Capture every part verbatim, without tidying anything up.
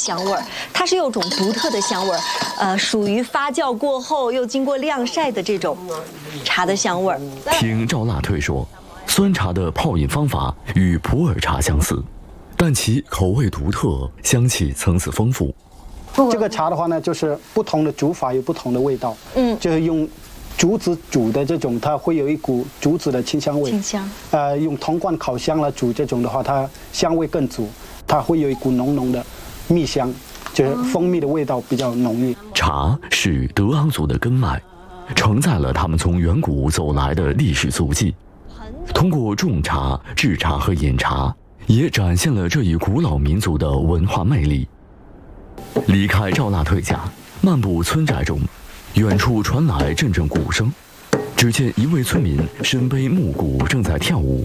香味儿，它是有种独特的香味儿，呃，属于发酵过后又经过晾晒的这种茶的香味儿。 听赵辣退说，酸茶的泡饮方法与普洱茶相似，但其口味独特，香气层次丰富。 这个茶的话呢，就是不同的煮法有不同的味道，嗯，就是用竹子煮的这种，它会有一股竹子的清香味。 清香。 呃，用铜罐烤箱来煮这种的话，它香味更足，它会有一股浓浓的蜜香，就是蜂蜜的味道比较浓郁。 茶是德昂族的根脉，承载了他们从远古走来的历史足迹。通过种茶、制茶和饮茶，也展现了这一古老民族的文化魅力。离开赵辣退家，漫步村寨中，远处传来阵阵鼓声。只见一位村民身背木鼓，正在跳舞。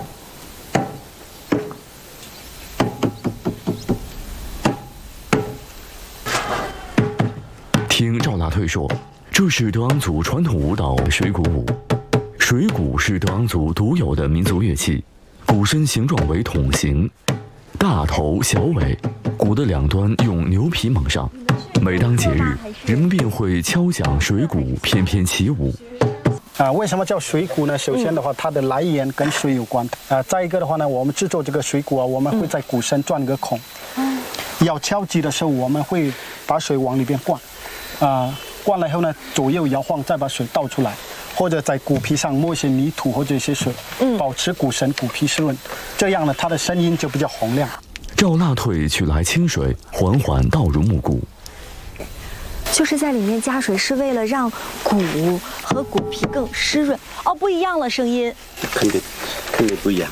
听赵辣退说，这是德昂族传统舞蹈水鼓舞。水鼓是德昂族独有的民族乐器，鼓身形状为筒形，大头小尾，鼓的两端用牛皮蒙上。每当节日，人们便会敲响水鼓，翩翩起舞。 啊、呃，为什么叫水鼓呢？首先的话，它的来源跟水有关。啊、呃，再一个的话呢，我们制作这个水鼓啊，我们会在鼓身钻个孔，嗯、要敲击的时候，我们会把水往里边灌，啊、呃，灌了以后呢，左右摇晃，再把水倒出来，或者在鼓皮上抹一些泥土或者一些水，嗯，保持鼓身鼓皮湿润，这样呢，它的声音就比较洪亮。 赵辣退取来清水，缓缓倒入木鼓。 就是在里面加水，是为了让鼓和鼓皮更湿润。哦，不一样了，声音肯定肯定不一样，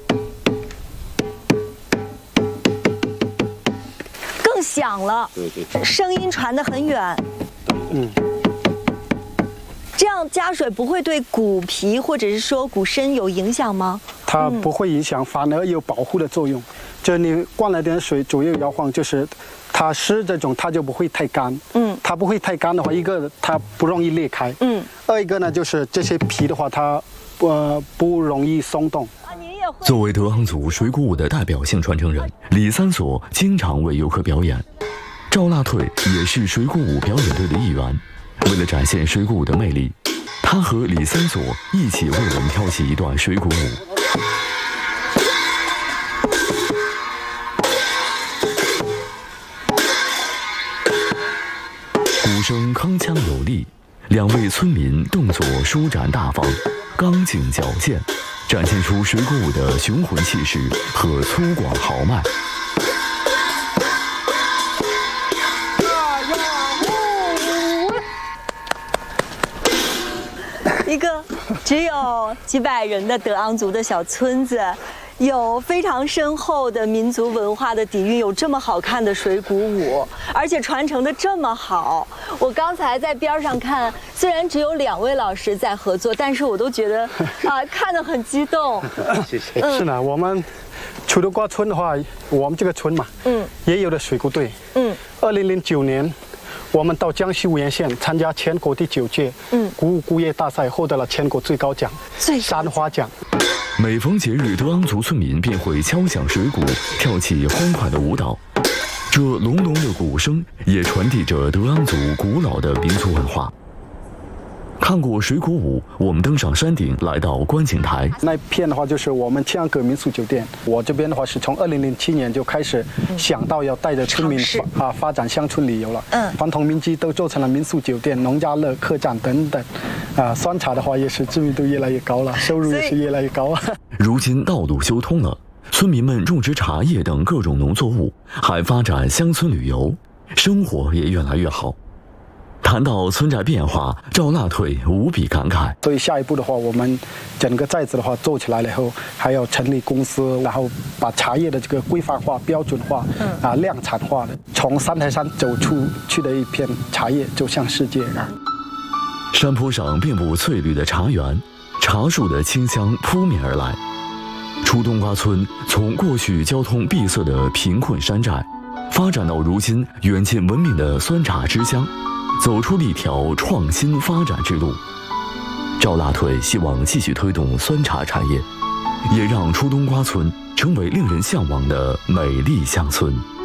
更响了。 对对对， 声音传得很远。嗯，这样加水不会对鼓皮或者是说鼓身有影响吗？ 它不会影响，反而有保护的作用。就你灌了点水，左右摇晃，就是它湿这种它就不会太干。嗯，它不会太干的话，一个它不容易裂开。嗯，二一个呢就是这些皮的话，它呃不容易松动。 作为德昂族水鼓舞的代表性传承人，李三所经常为游客表演。赵辣退也是水鼓舞表演队的一员。为了展现水鼓舞的魅力，他和李三所一起为我们跳起一段水鼓舞。鼓声铿锵有力，两位村民动作舒展大方，刚劲矫健，展现出水鼓舞的雄浑气势和粗犷豪迈。 一个只有几百人的德昂族的小村子，有非常深厚的民族文化的底蕴，有这么好看的水鼓舞，而且传承的这么好。我刚才在边上看，虽然只有两位老师在合作，但是我都觉得啊、呃，看得很激动。 谢谢。 嗯、是呢，我们楚独瓜村的话，我们这个村嘛，嗯，也有的水鼓队。嗯，二零零九年。我们到江西无盐县参加全国第九届嗯鼓舞鼓乐大赛，获得了全国最高奖山花奖。 每逢节日，德昂族村民便会敲响水鼓，跳起欢快的舞蹈。这隆隆的鼓声也传递着德昂族古老的民族文化。看过水鼓舞，我们登上山顶，来到观景台。 那片的话就是我们千安阁民宿酒店。我这边的话是从二零零七年就开始想到要带着村民发啊发展乡村旅游了。嗯，传统民居都做成了民宿酒店、农家乐、客栈等等。啊，酸茶的话也是知名度越来越高了，收入也是越来越高啊。 如今道路修通了，村民们种植茶叶等各种农作物，还发展乡村旅游，生活也越来越好。谈到村寨变化，赵辣退无比感慨。 所以下一步的话，我们整个寨子的话做起来了以后，还要成立公司，然后把茶叶的这个规范化、标准化，嗯、啊量产化的，从三台山走出去的一片茶叶走向世界啊。 山坡上遍布翠绿的茶园，茶树的清香扑面而来。楚冬瓜村从过去交通闭塞的贫困山寨，发展到如今远近闻名的酸茶之乡。走出了一条创新发展之路。赵辣退希望继续推动酸茶产业，也让楚冬瓜村成为令人向往的美丽乡村。